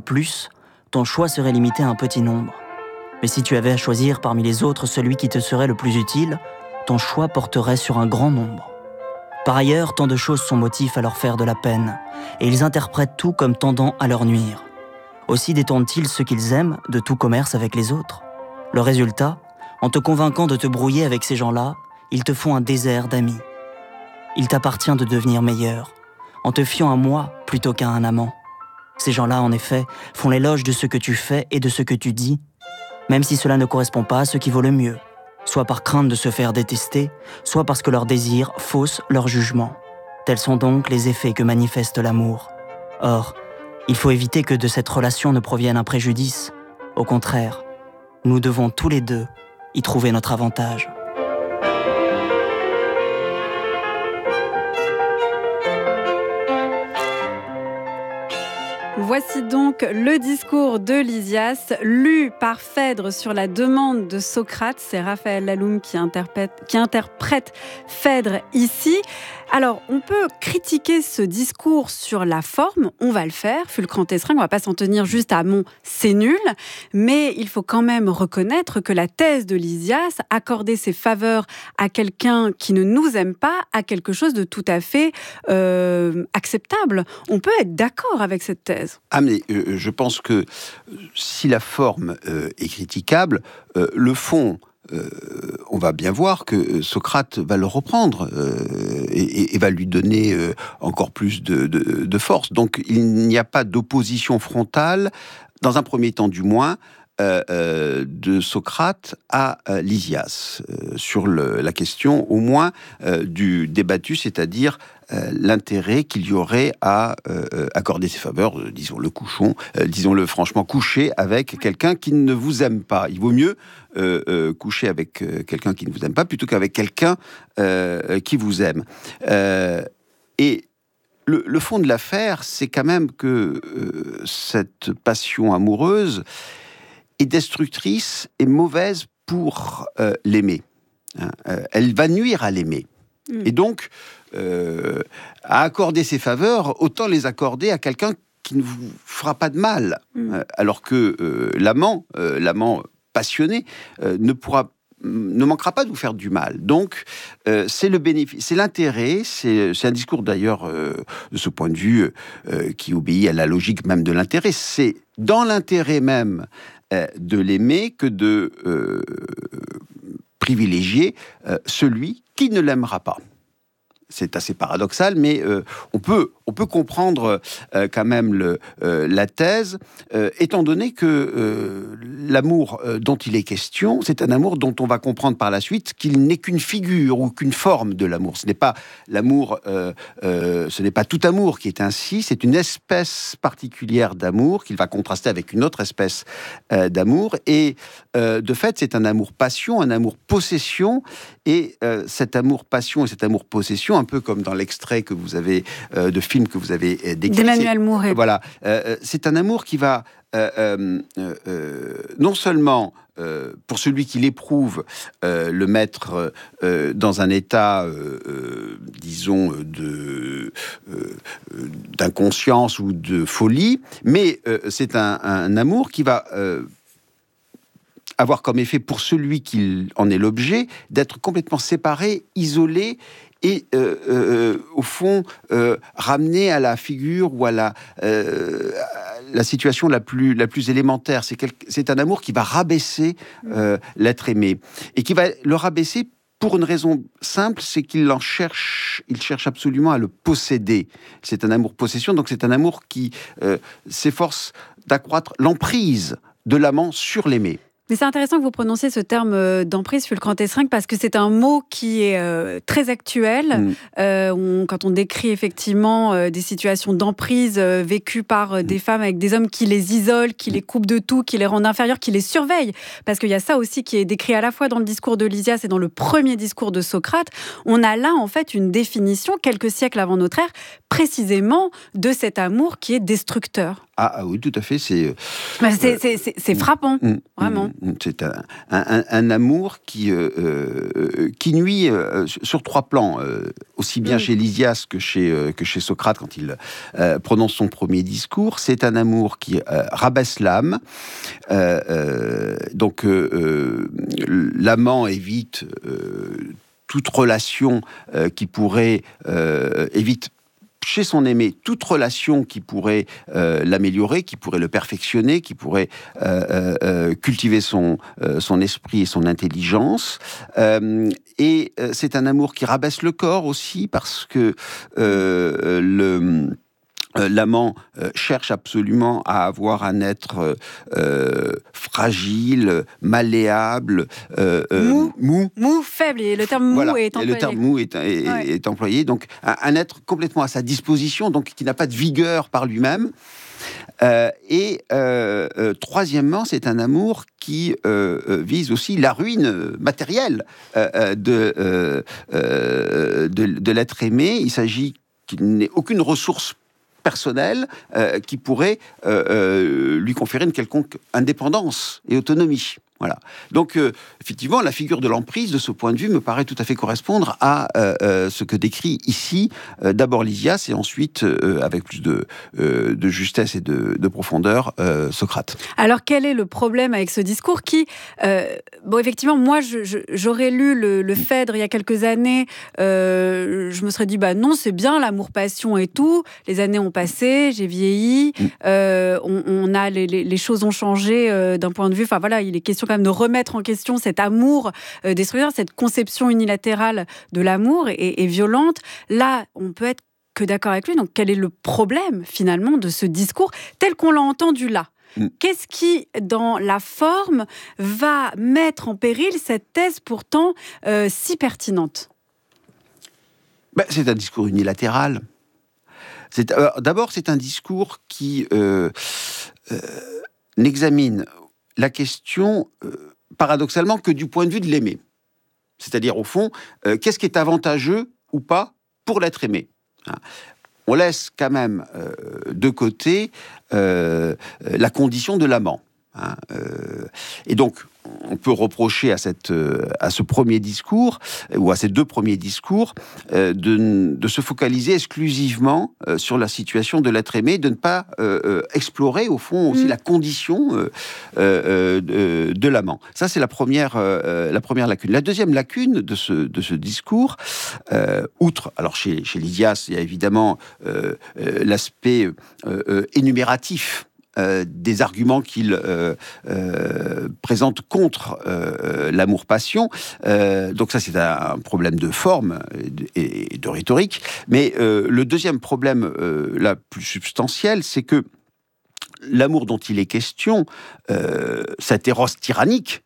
plus, ton choix serait limité à un petit nombre. Mais si tu avais à choisir parmi les autres celui qui te serait le plus utile, ton choix porterait sur un grand nombre. Par ailleurs, tant de choses sont motifs à leur faire de la peine, et ils interprètent tout comme tendant à leur nuire. Aussi détournent-ils ceux qu'ils aiment de tout commerce avec les autres. Le résultat, en te convainquant de te brouiller avec ces gens-là, ils te font un désert d'amis. Il t'appartient de devenir meilleur, en te fiant à moi plutôt qu'à un amant. Ces gens-là, en effet, font l'éloge de ce que tu fais et de ce que tu dis, même si cela ne correspond pas à ce qui vaut le mieux, soit par crainte de se faire détester, soit parce que leurs désirs faussent leur jugement. Tels sont donc les effets que manifeste l'amour. Or, il faut éviter que de cette relation ne provienne un préjudice. Au contraire, nous devons tous les deux y trouver notre avantage. Voici donc le discours de Lysias, lu par Phèdre sur la demande de Socrate. C'est Raphaël Laloum qui interprète Phèdre ici. Alors, on peut critiquer ce discours sur la forme, on va le faire, Fulcrante Estringue, on ne va pas s'en tenir juste à mon « c'est nul », mais il faut quand même reconnaître que la thèse de Lysias, accorder ses faveurs à quelqu'un qui ne nous aime pas, a quelque chose de tout à fait acceptable. On peut être d'accord avec cette thèse. Ah, mais je pense que si la forme est critiquable, le fond... on va bien voir que Socrate va le reprendre et va lui donner encore plus de force. Donc il n'y a pas d'opposition frontale, dans un premier temps du moins, de Socrate à Lysias sur la question au moins du débattu, c'est-à-dire l'intérêt qu'il y aurait à accorder ses faveurs, disons-le franchement, coucher avec quelqu'un qui ne vous aime pas. Il vaut mieux coucher avec quelqu'un qui ne vous aime pas plutôt qu'avec quelqu'un qui vous aime. Et le fond de l'affaire, c'est quand même que cette passion amoureuse est destructrice et mauvaise pour l'aimer. Elle va nuire à l'aimer. Et donc, à accorder ses faveurs, autant les accorder à quelqu'un qui ne vous fera pas de mal. Alors que l'amant passionné ne manquera pas de vous faire du mal. Donc, c'est le bénéfice, c'est l'intérêt, c'est un discours d'ailleurs, de ce point de vue, qui obéit à la logique même de l'intérêt. C'est dans l'intérêt même de l'aimer que de privilégier celui qui ne l'aimera pas. C'est assez paradoxal, mais on peut comprendre quand même la thèse, étant donné que l'amour dont il est question, c'est un amour dont on va comprendre par la suite qu'il n'est qu'une figure ou qu'une forme de l'amour. Ce n'est pas l'amour, ce n'est pas tout amour qui est ainsi, c'est une espèce particulière d'amour qu'il va contraster avec une autre espèce d'amour. Et de fait, c'est un amour-passion, un amour-possession, et cet amour-passion et cet amour-possession, un peu comme dans l'extrait que vous avez de film que vous avez décrit. D'Emmanuel Mouret. Voilà, c'est un amour qui va non seulement pour celui qui l'éprouve le mettre dans un état, disons, d'inconscience ou de folie, mais c'est un amour qui va avoir comme effet pour celui qui en est l'objet d'être complètement séparé, isolé et au fond ramené à la figure ou à la situation la plus élémentaire. C'est un amour qui va rabaisser l'être aimé et qui va le rabaisser pour une raison simple, c'est qu'il cherche absolument à le posséder. C'est un amour-possession, donc c'est un amour qui s'efforce d'accroître l'emprise de l'amant sur l'aimé. Mais c'est intéressant que vous prononciez ce terme d'emprise, Fulcrante Estringue, parce que c'est un mot qui est très actuel. Quand on décrit effectivement des situations d'emprise vécues par des femmes avec des hommes qui les isolent, qui les coupent de tout, qui les rendent inférieurs, qui les surveillent, parce qu'il y a ça aussi qui est décrit à la fois dans le discours de Lysias et dans le premier discours de Socrate. On a là en fait une définition, quelques siècles avant notre ère, précisément de cet amour qui est destructeur. Ah oui, tout à fait. C'est frappant, vraiment. C'est un amour qui nuit sur 3 plans, aussi bien chez Lysias que chez Socrate quand il prononce son premier discours. C'est un amour qui rabaisse l'âme. Donc l'amant évite toute relation qui pourrait évite chez son aimé toute relation qui pourrait l'améliorer, qui pourrait le perfectionner, qui pourrait cultiver son esprit et son intelligence. Et c'est un amour qui rabaisse le corps aussi, parce que l'amant cherche absolument à avoir un être fragile, malléable, mou, faible. Et le terme mou est employé. Et le terme mou est employé. Donc un être complètement à sa disposition, donc qui n'a pas de vigueur par lui-même. Troisièmement, c'est un amour qui vise aussi la ruine matérielle de l'être aimé. Il s'agit qu'il n'ait aucune ressource personnel qui pourrait lui conférer une quelconque indépendance et autonomie. Voilà. Donc, effectivement, la figure de l'emprise, de ce point de vue, me paraît tout à fait correspondre à ce que décrit ici d'abord Lysias et ensuite, avec plus de justesse et de profondeur, Socrate. Alors, quel est le problème avec ce discours qui, effectivement, moi, j'aurais lu le Phèdre il y a quelques années, je me serais dit, non, c'est bien l'amour-passion et tout, les années ont passé, j'ai vieilli, on a les choses ont changé d'un point de vue, enfin voilà, il est question quand même de remettre en question cet amour destructeur, cette conception unilatérale de l'amour et violente. Là, on peut être que d'accord avec lui. Donc, quel est le problème, finalement, de ce discours tel qu'on l'a entendu là ? Qu'est-ce qui, dans la forme, va mettre en péril cette thèse pourtant si pertinente ? C'est un discours unilatéral. D'abord, c'est un discours qui n'examine la question, paradoxalement, que du point de vue de l'aimé. C'est-à-dire, au fond, qu'est-ce qui est avantageux ou pas pour l'être aimé ? On laisse quand même de côté la condition de l'amant. Et donc, on peut reprocher à ce premier discours, ou à ces 2 premiers discours, de se focaliser exclusivement sur la situation de l'être aimé, de ne pas explorer, au fond, aussi la condition de l'amant. Ça, c'est la première lacune. La deuxième lacune de ce discours, outre, alors chez Lysias, il y a évidemment l'aspect énumératif des arguments qu'il présente contre l'amour-passion. Donc ça, c'est un problème de forme et de rhétorique. Mais le deuxième problème, la plus substantiel, c'est que l'amour dont il est question, cet éros tyrannique,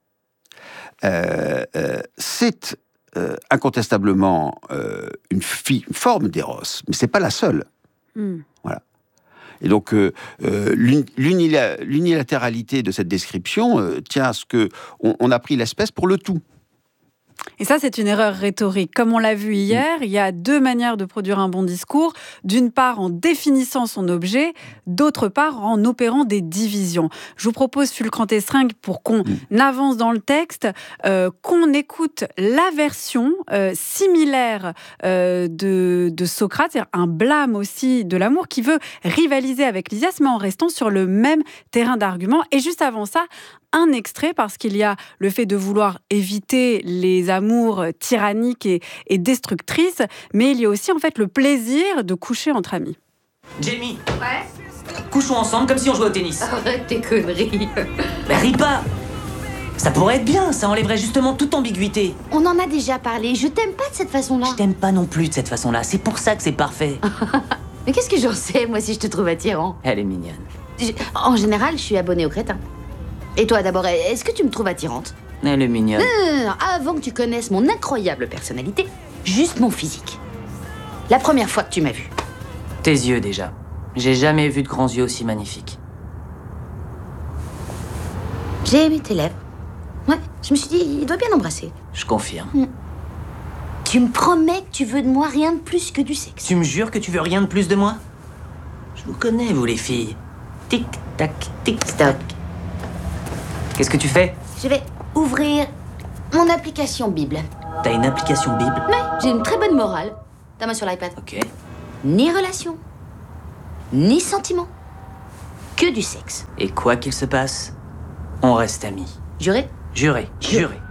c'est incontestablement une forme d'éros, mais c'est pas la seule. Voilà. Et donc, l'unilatéralité de cette description tient à ce qu'on a pris l'espèce pour le tout. Et ça, c'est une erreur rhétorique. Comme on l'a vu hier, il y a 2 manières de produire un bon discours. D'une part, en définissant son objet, d'autre part, en opérant des divisions. Je vous propose, Fulcrant Estringue, pour qu'on avance dans le texte, qu'on écoute la version similaire de Socrate, c'est-à-dire un blâme aussi de l'amour qui veut rivaliser avec Lysias, mais en restant sur le même terrain d'argument. Et juste avant ça, un extrait, parce qu'il y a le fait de vouloir éviter les amours tyranniques et destructrices, mais il y a aussi en fait le plaisir de coucher entre amis. Jamie, Ouais. couchons ensemble comme si on jouait au tennis. Arrête tes conneries. Mais ris pas. Ça pourrait être bien, ça enlèverait justement toute ambiguïté. On en a déjà parlé, je t'aime pas de cette façon-là. Je t'aime pas non plus de cette façon-là, c'est pour ça que c'est parfait. Mais qu'est-ce que j'en sais, moi, si je te trouve attirant ? Elle est mignonne. En général, je suis abonnée au crétin. Et toi, d'abord, est-ce que tu me trouves attirante ? Elle est mignonne. Avant que tu connaisses mon incroyable personnalité, juste mon physique. La première fois que tu m'as vue. Tes yeux déjà. J'ai jamais vu de grands yeux aussi magnifiques. J'ai aimé tes lèvres. Ouais, je me suis dit, il doit bien l'embrasser. Je confirme. Tu me promets que tu veux de moi rien de plus que du sexe. Tu me jures que tu veux rien de plus de moi ? Je vous connais, vous les filles. Tic-tac, tic-tac. Stop. Qu'est-ce que tu fais? Je vais ouvrir mon application Bible. T'as une application Bible? Ouais, j'ai une très bonne morale. Ta main sur l'iPad. Ok. Ni relation, ni sentiment, que du sexe. Et quoi qu'il se passe, on reste amis. Juré? Juré, juré.